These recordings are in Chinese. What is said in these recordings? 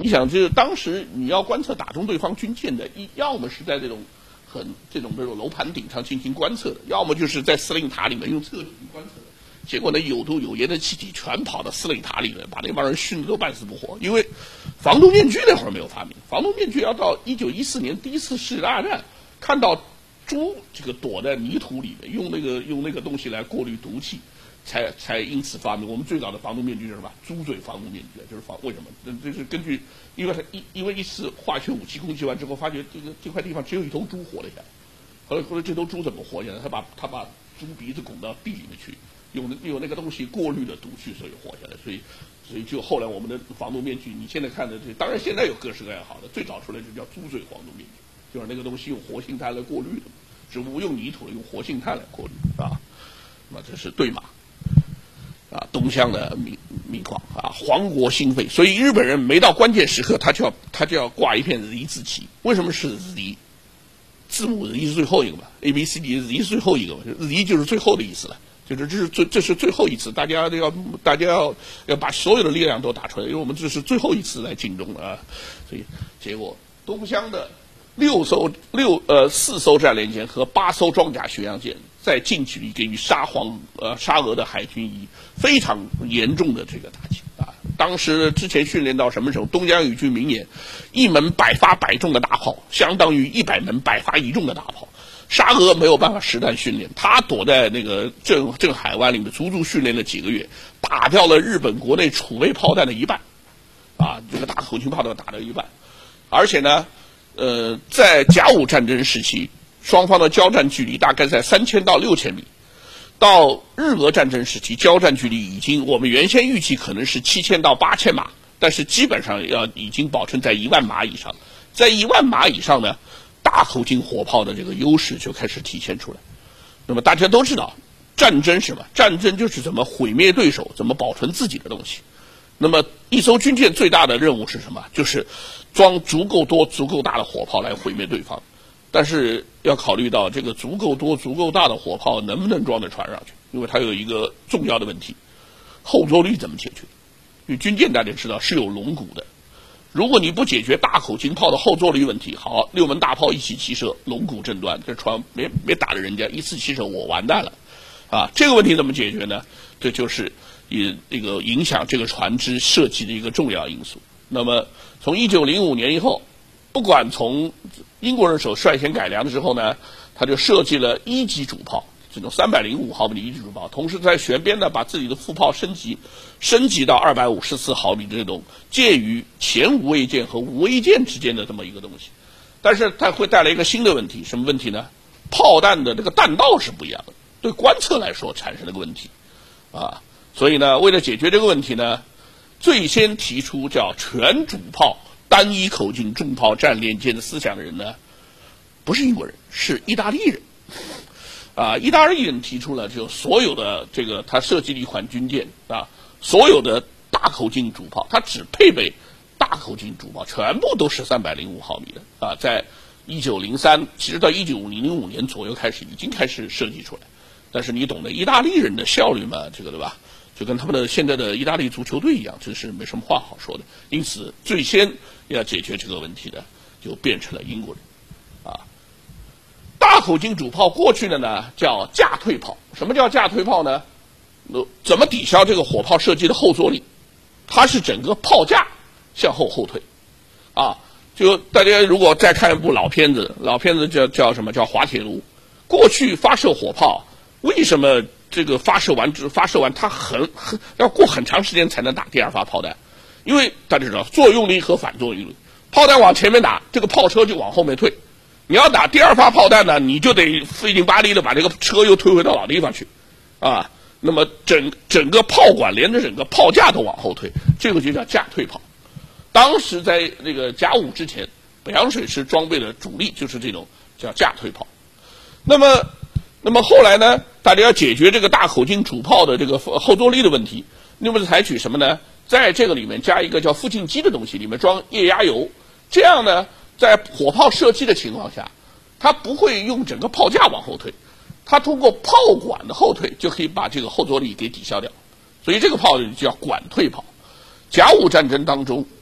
你想，就是当时你要观测打中对方军舰的，要么是在这种比如楼盘顶上进行观测的，要么就是在司令塔里面用测距观测的。结果呢，有毒有盐的气体全跑到司令塔里面，把那帮人熏得都半死不活。因为防毒面具那会儿没有发明，防毒面具要到1914年第一次世界大战，看到猪这个躲在泥土里面，用那个东西来过滤毒气，才因此发明。我们最早的防毒面具是什么？猪嘴防毒面具，就是为什么？这是根据因为一次化学武器攻击完之后，发觉这块地方只有一头猪活了下来。后来这头猪怎么活下来？他把猪鼻子拱到地里面去。用那个东西过滤了毒气，所以活下来。所以就后来我们的防毒面具，你现在看的当然现在有各式各样好的，最早出来就叫猪嘴防毒面具，就是那个东西用活性炭来过滤的，只不用泥土，用活性炭来过滤啊。那么这是对马啊，东乡的名矿啊，皇国兴废。所以日本人没到关键时刻，他就要挂一片Z字旗。为什么是 Z？ 字母 Z 是最后一个嘛 ，A B C D Z 是最后一个嘛 ，Z 就是最后的意思了。就是这是最后一次，大家要把所有的力量都打出来，因为我们这是最后一次来进中啊，所以结果东乡的4艘战列舰和8艘装甲巡洋舰在近距离给予沙俄的海军以非常严重的这个打击啊。当时之前训练到什么时候？东江语句名言：一门百发百中的大炮，相当于100门百发1中的大炮。沙俄没有办法实弹训练，他躲在那个镇海湾里面，足足训练了几个月，打掉了日本国内储备炮弹的一半，啊，这个大口径炮弹打掉一半，而且呢，在甲午战争时期，双方的交战距离大概在3000到6000米，到日俄战争时期，交战距离我们原先预计可能是7000到8000码，但是基本上已经保存在10000码以上，在10000码以上呢。大口径火炮的这个优势就开始体现出来。那么大家都知道，战争是什么？战争就是怎么毁灭对手，怎么保存自己的东西。那么一艘军舰最大的任务是什么？就是装足够多、足够大的火炮来毁灭对方。但是要考虑到这个足够多、足够大的火炮能不能装在船上去，因为它有一个重要的问题：后坐力怎么解决？因为军舰大家知道是有龙骨的。如果你不解决大口径炮的后坐力问题，好，6门大炮一起齐射，龙骨震断，这船没打着人家，一次齐射我完蛋了，啊，这个问题怎么解决呢？这就是这个影响这个船只设计的一个重要因素。那么从1905年以后，不管从英国人手率先改良的时候呢，他就设计了1级主炮，这种305毫米的1级主炮，同时在舷边呢把自己的副炮升级到254毫米的这种介于前无畏舰和无畏舰之间的这么一个东西。但是它会带来一个新的问题，什么问题呢？炮弹的这个弹道是不一样的，对观测来说产生了个问题啊。所以呢，为了解决这个问题呢，最先提出叫全主炮单一口径重炮战列舰的思想的人呢，不是英国人，是意大利人。啊，意大利人提出了就所有的这个，他设计了一款军舰啊，所有的大口径主炮，它只配备大口径主炮，全部都是305毫米的啊，在1903，其实到1905年左右已经开始设计出来。但是你懂得意大利人的效率嘛，这个对吧？就跟他们的现在的意大利足球队一样，这是没什么话好说的。因此，最先要解决这个问题的，就变成了英国人啊。大口径主炮过去的呢叫架退炮。什么叫架退炮呢？怎么抵消这个火炮射击的后坐力？它是整个炮架向后退啊。就大家如果再看一部老片子叫什么？叫滑铁卢。过去发射火炮，为什么这个发射完它要过很长时间才能打第二发炮弹？因为大家知道作用力和反作用力，炮弹往前面打，这个炮车就往后面退。你要打第二发炮弹呢，你就得费劲巴力的把这个车又推回到老地方去，啊，那么整个炮管连着整个炮架都往后退，这个就叫架退炮。当时在那个甲午之前，北洋水师装备的主力就是这种叫架退炮。那么后来呢，大家要解决这个大口径主炮的这个后坐力的问题，那么采取什么呢？在这个里面加一个叫附近机的东西，里面装液压油，这样呢，在火炮射击的情况下，它不会用整个炮架往后退，它通过炮管的后退就可以把这个后坐力给抵消掉，所以这个炮就叫管退炮。甲午战争当中，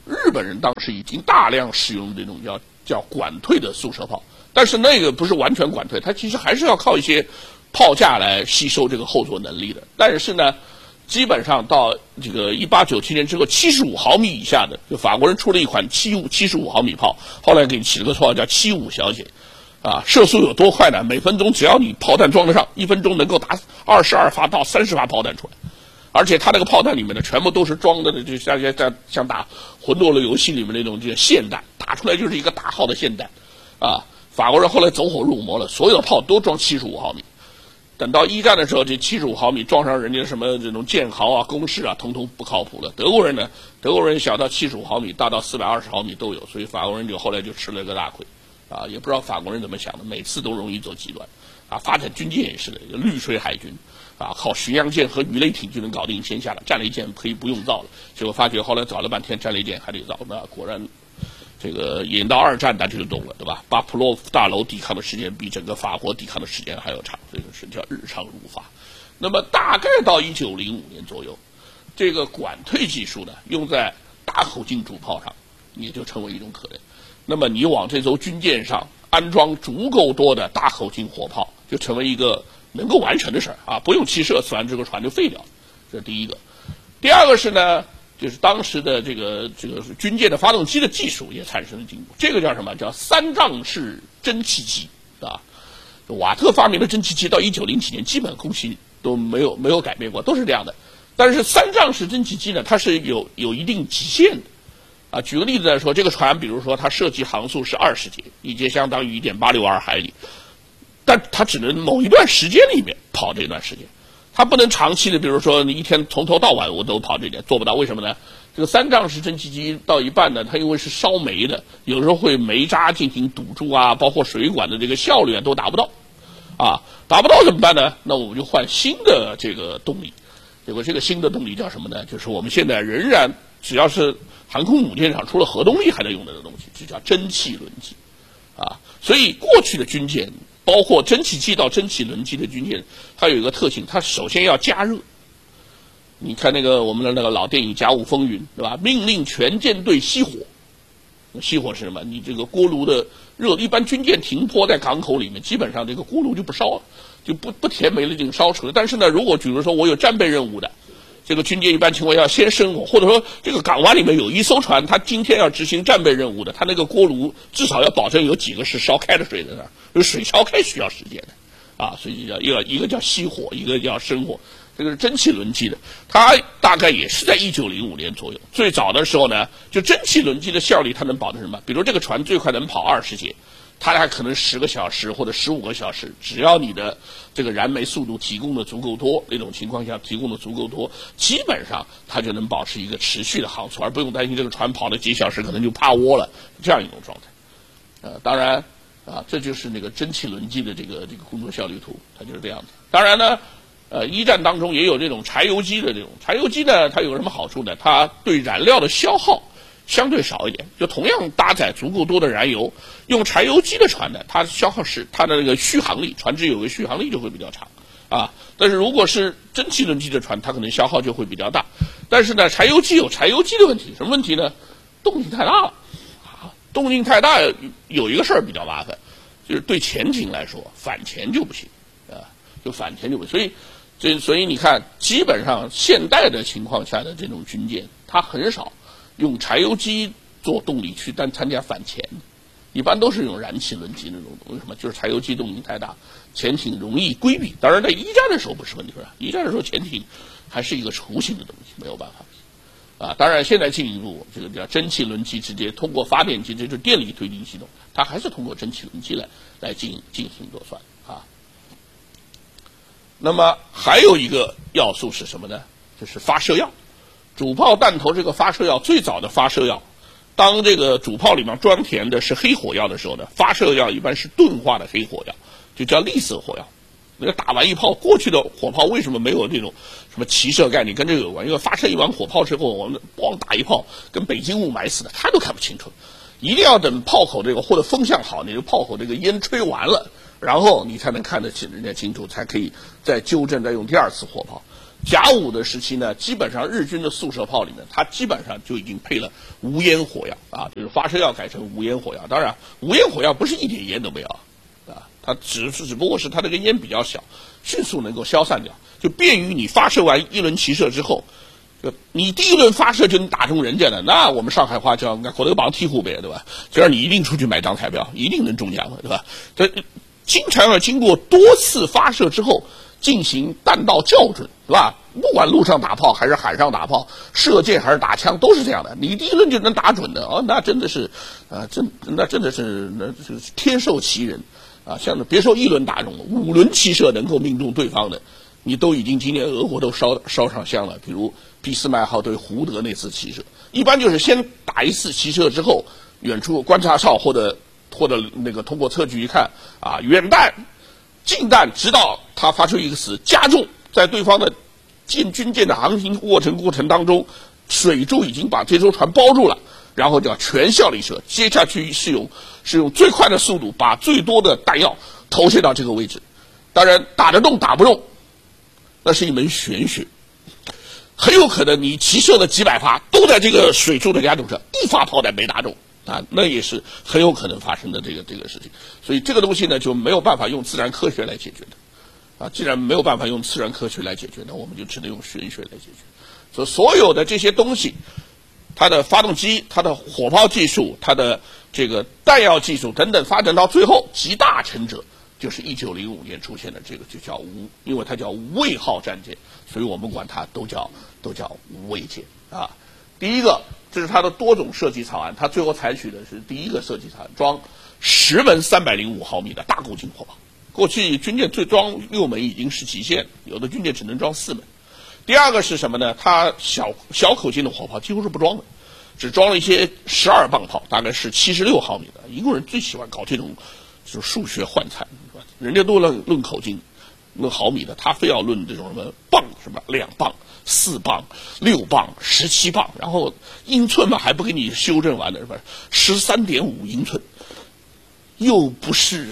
日本人当时已经大量使用这种叫管退的速射炮，但是那个不是完全管退，它其实还是要靠一些炮架来吸收这个后坐能力的。但是呢，基本上到这个1897年之后，75毫米以下的，就法国人出了一款75毫米炮，后来给你起了个绰号叫75小姐，射速有多快呢？每分钟只要你炮弹装得上，1分钟能够打22发到30发炮弹出来。而且它那个炮弹里面呢，全部都是装的，就像打魂斗罗游戏里面那种这个霰弹，打出来就是一个大号的霰弹，法国人后来走火入魔了，所有的炮都装75毫米。等到一战的时候，这75毫米装上人家什么这种舰壕啊、工事啊，统统不靠谱了。德国人呢，德国人小到75毫米，大到420毫米都有，所以法国人后来就吃了个大亏，也不知道法国人怎么想的，每次都容易走极端，发展军舰也是的，绿水海军。靠巡洋舰和鱼雷艇就能搞定天下了，战列舰可以不用造了。结果发觉后来找了半天，战列舰还得造。那果然，这个演到2战大家就懂了，对吧？巴甫洛夫大楼抵抗的时间比整个法国抵抗的时间还要长，这个是叫日常如发。那么大概到1905年左右，这个管退技术呢，用在大口径主炮上，也就成为一种可能。那么你往这艘军舰上安装足够多的大口径火炮，就成为一个能够完成的事儿不用气射，死完这个船就废掉了，这是第一个。第二个是呢，就是当时的这个军舰的发动机的技术也产生了进步。这个叫什么？叫3丈式蒸汽机瓦特发明的蒸汽机到1907几年基本工期都没有改变过，都是这样的。但是3丈式蒸汽机呢，它是有一定极限的举个例子来说，这个船比如说它设计航速是20节，一节相当于1.862海里。但它只能某一段时间里面跑这段时间，它不能长期的，比如说你一天从头到晚我都跑这点，做不到。为什么呢？这个3丈式蒸汽机到一半呢，它因为是烧煤的，有时候会煤渣进行堵住包括水管的这个效率都达不到，达不到怎么办呢？那我们就换新的这个动力。结果这个新的动力叫什么呢？就是我们现在仍然只要是航空母舰上除了核动力还能用的东西，就叫蒸汽轮机所以过去的军舰，包括蒸汽机到蒸汽轮机的军舰，它有一个特性，它首先要加热。你看我们的那个老电影《甲午风云》，对吧？命令全舰队熄火。熄火是什么？你这个锅炉的热，一般军舰停泊在港口里面，基本上这个锅炉就不烧了，就不填煤了，就烧出来。但是呢，如果比如说我有战备任务的，这个军舰一般情况下先生火，或者说这个港湾里面有一艘船，它今天要执行战备任务的，它那个锅炉至少要保证有几个是烧开的水在那儿，有水烧开需要时间的所以一个叫熄火，一个叫生火。这个是蒸汽轮机的，它大概也是在1905年左右。最早的时候呢，就蒸汽轮机的效率它能保证什么？比如这个船最快能跑20节，它还可能10个小时或者15个小时，只要你的这个燃煤速度提供的足够多，那种情况下提供的足够多，基本上它就能保持一个持续的航速，而不用担心这个船跑了几小时可能就趴窝了，这样一种状态。当然这就是那个蒸汽轮机的这个工作效率图，它就是这样子。当然呢。一战当中也有这种柴油机的柴油机呢，它有什么好处呢？它对燃料的消耗相对少一点，就同样搭载足够多的燃油，用柴油机的船呢，它消耗是它的那个续航力，船只有个续航力就会比较长但是如果是蒸汽轮机的船，它可能消耗就会比较大。但是呢，柴油机有柴油机的问题，什么问题呢？动静太大了动静太大有一个事儿比较麻烦，就是对潜艇来说反潜就不行就反潜就不行。所以你看，基本上现代的情况下的这种军舰，它很少用柴油机做动力去参加反潜，一般都是用燃气轮机那种。为什么？就是柴油机动静太大，潜艇容易规避。当然，在一战的时候不是问题，是吧？一战的时候潜艇还是一个雏形的东西，没有办法当然，现在进入这个叫蒸汽轮机，直接通过发电机，这就是电力推进系统，它还是通过蒸汽轮机来进行做算那么还有一个要素是什么呢？就是发射药。主炮弹头这个发射药，最早的发射药，当这个主炮里面装填的是黑火药的时候呢，发射药一般是钝化的黑火药，就叫栗色火药。那个打完一炮，过去的火炮为什么没有这种什么齐射概念？跟这个有关。因为发射一完火炮之后，我们咣打一炮，跟北京雾霾似的，看都看不清楚。一定要等炮口这个或者风向好，你这炮口这个烟吹完了，然后你才能看得清人家清楚，才可以再纠正，再用第二次火炮。 甲午的时期呢，基本上日军的速射炮里面，它基本上就已经配了无烟火药啊，就是发射药改成无烟火药。当然，无烟火药不是一点烟都没有啊，它只不过是它这个烟比较小，迅速能够消散掉，就便于你发射完一轮齐射之后，你第一轮发射就能打中人家的，那我们上海话叫“口头绑踢户呗”，对吧？这样你一定出去买张彩票，一定能中奖了，对吧？这经常要经过多次发射之后进行弹道校准，是吧？不管路上打炮还是海上打炮，射箭还是打枪，都是这样的。你第一轮就能打准的，那真的是，那真的是天授其人啊！像别说一轮打中了，5轮齐射能够命中对方的，你都已经今年俄国都烧上香了。比如俾斯麦号对胡德那次齐射，一般就是先打一次齐射之后，远处观察哨或者那个通过测距一看啊，远弹、近弹，直到他发出一个死，加重在对方的军舰的航行过程当中，水柱已经把这艘船包住了，然后就要全效力射，接下去是用最快的速度把最多的弹药投射到这个位置。当然打得动打不动，那是一门玄学，很有可能你齐射了几百发都在这个水柱的压中上，一发炮弹没打中啊，那也是很有可能发生的这个事情。所以这个东西呢就没有办法用自然科学来解决的啊，既然没有办法用自然科学来解决，那我们就只能用玄学来解决。所有的这些东西，它的发动机、它的火炮技术、它的这个弹药技术等等，发展到最后集大成者，就是1905年出现的这个就叫因为它叫无畏号战舰，所以我们管它都叫无畏舰啊。第一个，这是它的多种设计草案，它最后采取的是第一个设计草案，装10门305毫米的大口径火炮。过去军舰最装6门已经是极限，有的军舰只能装4门。第二个是什么呢？它小口径的火炮几乎是不装的，只装了一些12磅炮，大概是76毫米的。英国人最喜欢搞这种就是数学换算，人家都论口径、论毫米的，他非要论这种什么磅，什么2磅、4磅、6磅、17磅，然后英寸嘛还不给你修正完的，是吧？13.5英寸。又不是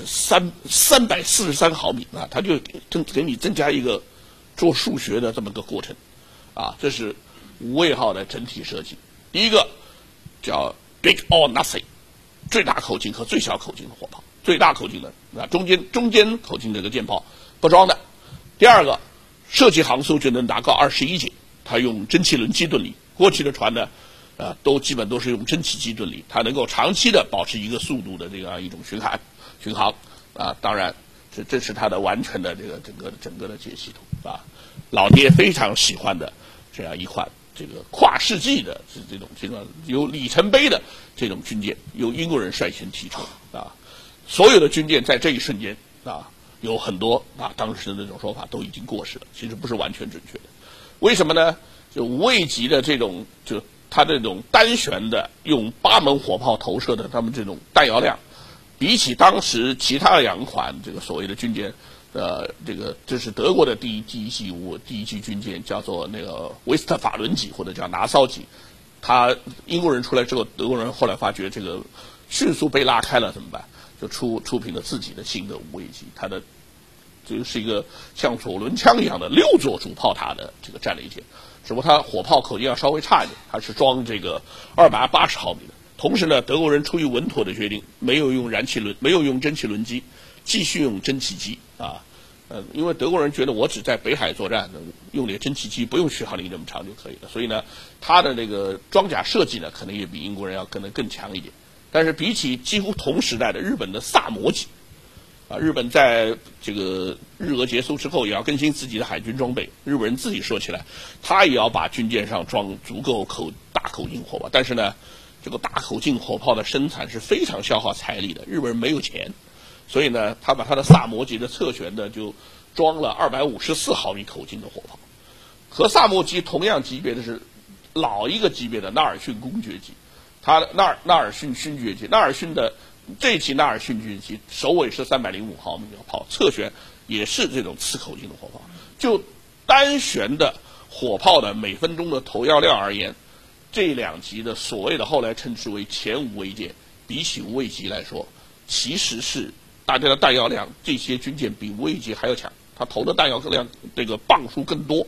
343毫米啊，他就给你增加一个做数学的这么个过程啊。这是无畏号的整体设计。第一个叫 Big or Nothing， 最大口径和最小口径的火炮，最大口径的啊，中间口径这个舰炮不装的。第二个，设计航速就能达到21节，它用蒸汽轮机动力。过去的船呢都基本都是用蒸汽机动力，它能够长期的保持一个速度的这样一种巡航啊。当然，这是它的完全的这个整个的这些系统啊。老爹非常喜欢的这样一款这个跨世纪的这种有里程碑的这种军舰，由英国人率先提出啊。所有的军舰在这一瞬间啊，有很多当时的那种说法都已经过时了，其实不是完全准确的。为什么呢？就无畏级的这种它这种单旋的用8门火炮投射的，他们这种弹药量，比起当时其他2款这个所谓的军舰，这是德国的第一级军舰，叫做那个维斯特法伦级或者叫拿骚级。英国人出来之后，德国人后来发觉这个迅速被拉开了，怎么办？就出品了自己的新的无畏级，它的就是一个像左轮枪一样的6座主炮塔的这个战列舰。只不过它火炮口径要稍微差一点，它是装这个280毫米的。同时呢，德国人出于稳妥的决定，没有用蒸汽轮机，继续用蒸汽机啊。因为德国人觉得我只在北海作战，用点蒸汽机不用续航力这么长就可以了。所以呢，它的这个装甲设计呢，可能也比英国人要可能更强一点。但是比起几乎同时代的日本的萨摩级。日本在这个日俄结束之后，也要更新自己的海军装备。日本人自己说起来，他也要把军舰上装足够大口径火炮。但是呢，这个大口径火炮的生产是非常消耗财力的，日本人没有钱，所以呢，他把他的萨摩级的侧舷的就装了254毫米口径的火炮。和萨摩级同样级别的是老一个级别的纳尔逊公爵级，他的纳尔逊勋爵级，纳尔逊的。这一期纳尔逊军机首尾是305毫米的炮，侧舷也是这种次口径的火炮。就单旋的火炮的每分钟的投药量而言，这2级的所谓的后来称之为前无畏舰，比起无畏级来说，其实是大家的弹药量，这些军舰比无畏级还要强，它投的弹药量这个磅数更多。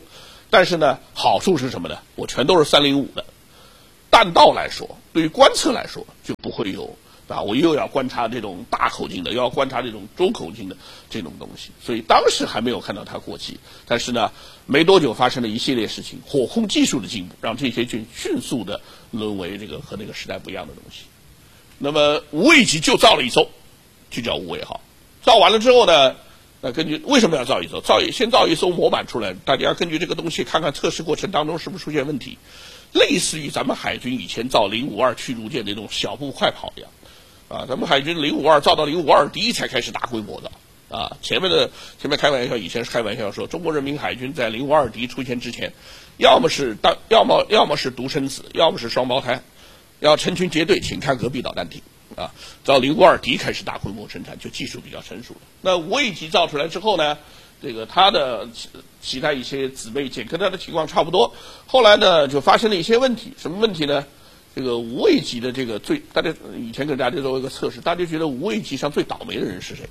但是呢，好处是什么呢？我全都是305的。弹道来说，对于观测来说就不会有啊，我又要观察这种大口径的，又要观察这种中口径的这种东西，所以当时还没有看到它过期。但是呢，没多久发生了一系列事情，火控技术的进步让这些就迅速的沦为这个和那个时代不一样的东西。那么无畏级就造了一艘，就叫无畏号。造完了之后呢，根据为什么要造一艘？先造一艘模板出来，大家根据这个东西看看测试过程当中是不是出现问题，类似于咱们海军以前造052驱逐舰那种小步快跑一样。咱们海军052造到052D才开始大规模的前面开玩笑，以前是开玩笑说，中国人民海军在052D出现之前，要么是独生子，要么是双胞胎，要成群结队，请看隔壁导弹艇造052D开始大规模生产，就技术比较成熟了。那无畏级造出来之后呢，这个它的其他一些姊妹舰跟它的情况差不多，后来呢就发生了一些问题，什么问题呢？这个无畏级的这个大家以前给大家做一个测试，大家觉得无畏级上最倒霉的人是谁？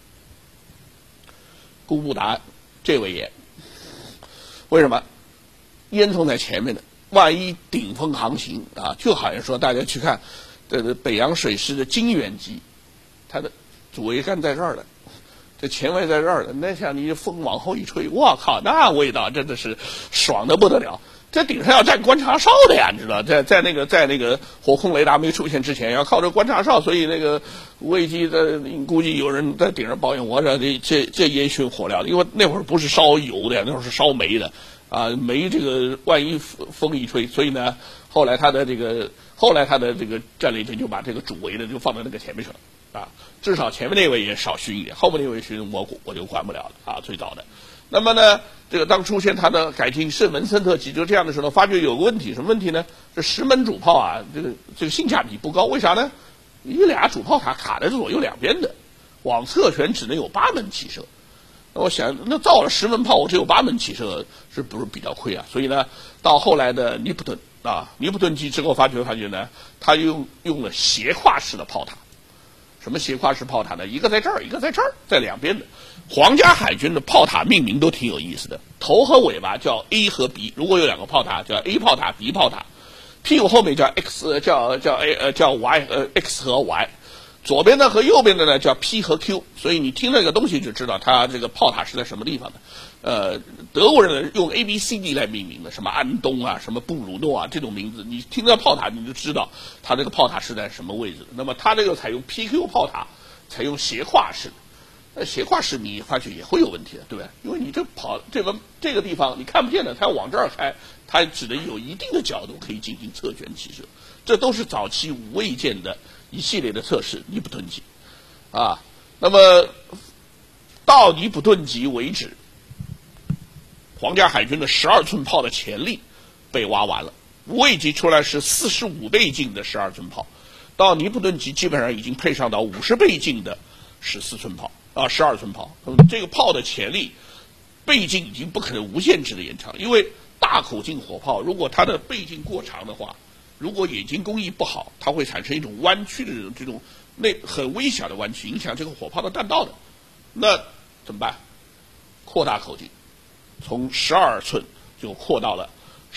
公布答案，这位爷。为什么？烟囱在前面的，万一顶风航行就好像说大家去看北洋水师的金远级，它的主桅杆在这儿的，这前桅在这儿的，那像你风往后一吹，哇靠，那味道真的是爽得不得了。这顶上要站观察哨的呀，你知道，在那个火控雷达没出现之前，要靠着观察哨，所以那个无畏级的，估计有人在顶上抱怨我这烟熏火燎的，因为那会儿不是烧油的呀，那会儿是烧煤的煤这个万一风一吹，所以呢，后来他的这个战列舰就把这个主桅的就放在那个前面去了至少前面那位也少熏一点，后面那位熏我就管不了了最早的。那么呢，这个当出现它的改进圣文森特级就这样的时候，发觉有个问题，什么问题呢？这10门主炮这个性价比不高，为啥呢？你俩主炮塔卡在左右两边的，往侧旋只能有8门起射。那我想，那造了10门炮，我只有8门起射，是不是比较亏啊？所以呢，到后来的尼普顿尼普顿级之后发觉呢，他用了斜跨式的炮塔。什么斜跨式炮塔呢？一个在这儿，一个在这儿，在两边的。皇家海军的炮塔命名都挺有意思的，头和尾巴叫 A 和 B， 如果有2个炮塔叫 A 炮塔 B 炮塔，屁股后面叫 X 叫 A 叫 Y X 和 Y， 左边的和右边的呢叫 P 和 Q， 所以你听这个东西就知道它这个炮塔是在什么地方的。德国人用 ABCD 来命名的，什么安东什么布鲁诺这种名字，你听到炮塔你就知道它这个炮塔是在什么位置的。那么它这个采用 PQ 炮塔，采用斜跨式。斜跨式你发觉也会有问题的，对不对？因为你这个地方你看不见的，它要往这儿开，它只能有一定的角度可以进行侧旋起射。这都是早期无畏舰的一系列的测试，尼普顿级那么到尼普顿级为止，皇家海军的12寸炮的潜力被挖完了，无畏级出来是45倍镜的12寸炮，到尼普顿级基本上已经配上到50倍镜的14寸炮12寸炮。这个炮的潜力倍镜已经不可能无限制的延长，因为大口径火炮如果它的倍镜过长的话，如果眼睛工艺不好，它会产生一种弯曲的这种很微小的弯曲，影响这个火炮的弹道的。那怎么办？扩大口径，从12寸就扩到了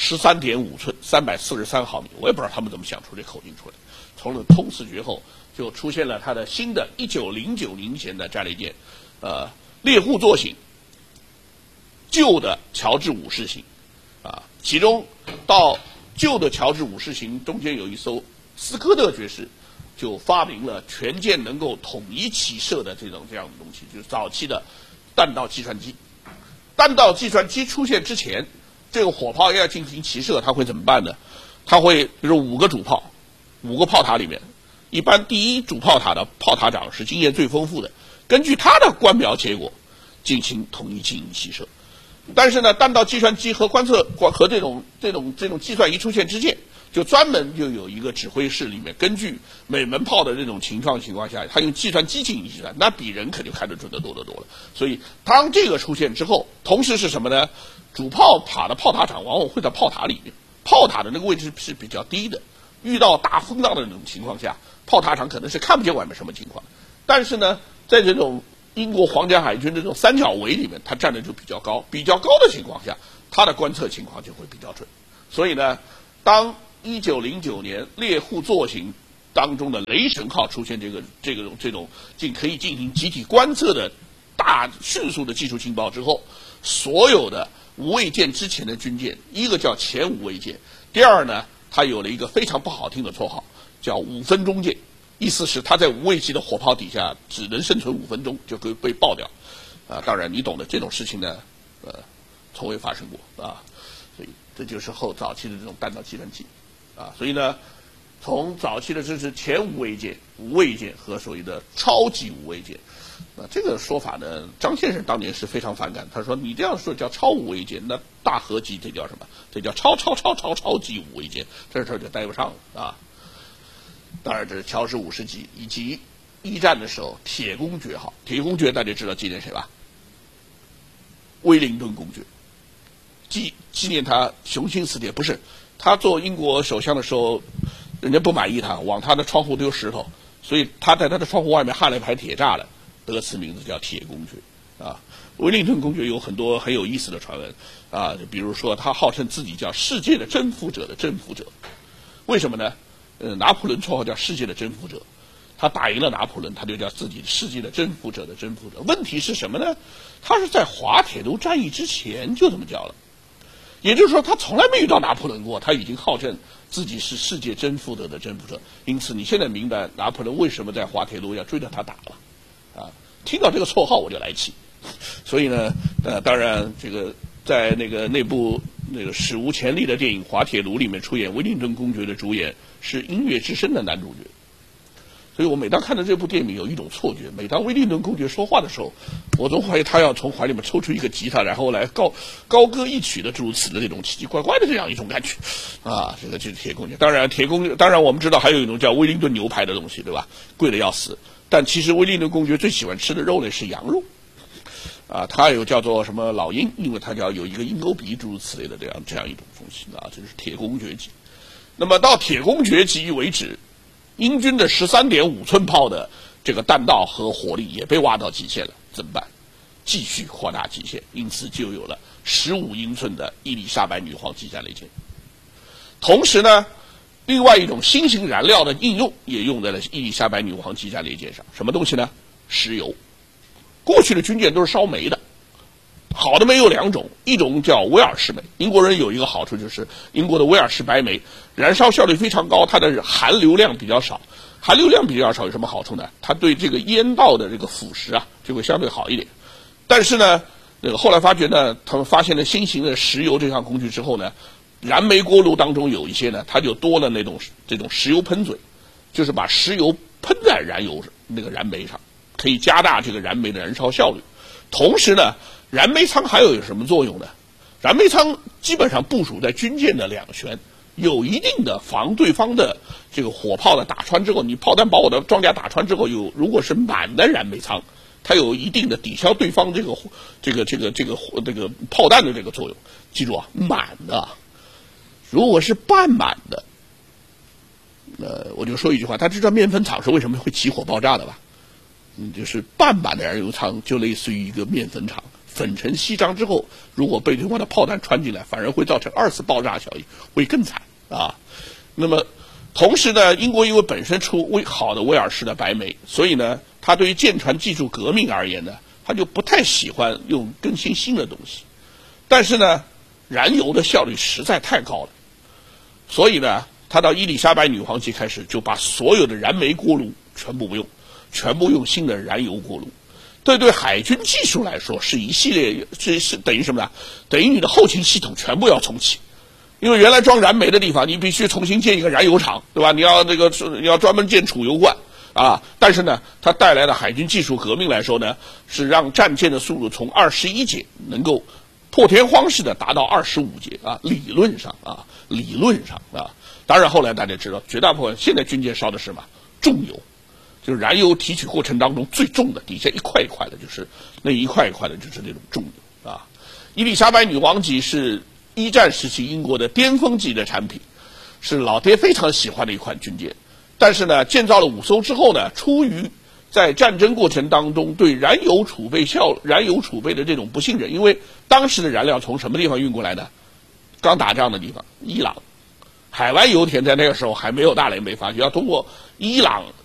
13.5寸343毫米。我也不知道他们怎么想出这口径出来。从了通四决后，就出现了它的新的1909年前的战列舰，猎户座型，旧的乔治五世型，其中到旧的乔治五世型中间有一艘斯科特爵士，就发明了全舰能够统一起射的这样的东西，就是早期的弹道计算机。弹道计算机出现之前，这个火炮要进行起射，它会怎么办呢？它会比如5个主炮，5个炮塔里面，一般第一主炮塔的炮塔长是经验最丰富的，根据他的观瞄结果进行统一进行起射。但是呢，弹道计算机和观测和这种计算仪出现之前，就专门就有一个指挥室里面，根据每门炮的这种情况下，他用计算机进行计算，那比人肯定看得准得多得多了。所以当这个出现之后，同时是什么呢？主炮塔的炮塔长往往会在炮塔里面，炮塔的那个位置是比较低的，遇到大风浪的那种情况下，炮塔长可能是看不见外面什么情况。但是呢，在这种英国皇家海军这种三角围里面，它站的就比较高的情况下， 它的观测情况就会比较准。所以呢，当1909年猎户座型当中的雷神号出现这种可以进行集体观测的迅速的技术情报之后，所有的无畏舰之前的军舰，一个叫前无畏舰，第二呢，它有了一个非常不好听的绰号，叫5分钟舰，意思是它在无畏级的火炮底下只能生存5分钟就可以被爆掉。当然你懂的，这种事情呢，从未发生过啊。所以这就是早期的这种弹道计算器啊。所以呢，从早期的这是前无畏舰、无畏舰和所谓的超级无畏舰。这个说法呢，张先生当年是非常反感。他说：“你这样说叫超无畏舰，那大合级这叫什么？这叫超级无畏舰，这事儿就待不上了啊。”当然，这是乔氏50级以及一战的时候铁公爵号。铁公爵大家知道纪念谁吧？威灵顿公爵，纪念他雄心似铁。不是，他做英国首相的时候，人家不满意他，往他的窗户丢石头，所以他在他的窗户外面焊了一排铁栅栏。得此名字叫铁公爵啊。威灵顿公爵有很多很有意思的传闻啊，比如说他号称自己叫世界的征服者的征服者。为什么呢？拿破仑绰号叫世界的征服者，他打赢了拿破仑，他就叫自己世界的征服者的征服者。问题是什么呢？他是在滑铁卢战役之前就这么叫了，也就是说他从来没遇到拿破仑过，他已经号称自己是世界征服者的征服者。因此你现在明白拿破仑为什么在滑铁卢要追着他打了。听到这个绰号我就来气，所以呢，当然这个在那部史无前例的电影《滑铁卢》里面出演威灵顿公爵的主演是《音乐之声》的男主角，所以我每当看到这部电影有一种错觉，每当威灵顿公爵说话的时候，我总怀疑他要从怀里面抽出一个吉他，然后来高歌一曲的诸如此的这种奇奇怪怪的这样一种感觉啊。这个就是铁公爵。当然我们知道还有一种叫威灵顿牛排的东西，对吧？贵的要死。但其实威灵顿公爵最喜欢吃的肉类是羊肉，他有叫做什么老鹰，因为他叫有一个鹰钩鼻诸如此类的这样一种东西啊，这是铁公爵级。那么到铁公爵级为止，英军的13.5寸炮的这个弹道和火力也被挖到极限了，怎么办？继续扩大极限，因此就有了15英寸的伊丽莎白女皇级战列舰。同时呢，另外一种新型燃料的应用也用在了伊丽莎白女皇级战列舰上，什么东西呢？石油。过去的军舰都是烧煤的，好的煤有2种，一种叫威尔士煤。英国人有一个好处，就是英国的威尔士白煤燃烧效率非常高，它的含硫量比较少。含硫量比较少有什么好处呢？它对这个烟道的这个腐蚀就会相对好一点。但是呢，后来发觉呢，他们发现了新型的石油这项工具之后呢，燃煤锅炉当中有一些呢，它就多了这种石油喷嘴，就是把石油喷在燃煤上，可以加大这个燃煤的燃烧效率。同时呢，燃煤舱还有什么作用呢？燃煤舱基本上部署在军舰的两舷，有一定的防对方的这个火炮的打穿之后，你炮弹把我的装甲打穿之后，如果是满的燃煤舱，它有一定的抵消对方这个炮弹的这个作用。记住啊，满的。如果是半满的，我就说一句话，他知道面粉厂是为什么会起火爆炸的吧？就是半满的燃油舱就类似于一个面粉厂，粉尘稀张之后，如果被对方的炮弹穿进来，反而会造成2次爆炸效应，会更惨啊。那么同时呢，英国因为本身出好的威尔士的白煤，所以呢，它对于舰船技术革命而言呢，它就不太喜欢用更新的东西。但是呢，燃油的效率实在太高了，所以呢，他到伊丽莎白女皇级开始就把所有的燃煤锅炉全部不用，全部用新的燃油锅炉。对海军技术来说是一系列是等于什么呢？等于你的后勤系统全部要重启。因为原来装燃煤的地方，你必须重新建一个燃油厂，对吧？你要专门建储油罐啊。但是呢，它带来的海军技术革命来说呢，是让战舰的速度从21节能够破天荒式的达到25节啊。理论上啊。当然后来大家知道，绝大部分现在军舰烧的是什么？重油，就是燃油提取过程当中最重的，底下一块一块的，就是那一块一块的，就是那种重油啊。伊丽莎白女王级是一战时期英国的巅峰级的产品，是老爹非常喜欢的一款军舰。但是呢，建造了5艘之后呢，出于在战争过程当中对燃油储备的这种不信任，因为当时的燃料从什么地方运过来的？刚打仗的地方，伊朗，海湾油田在那个时候还没有大连被发掘，要通过伊朗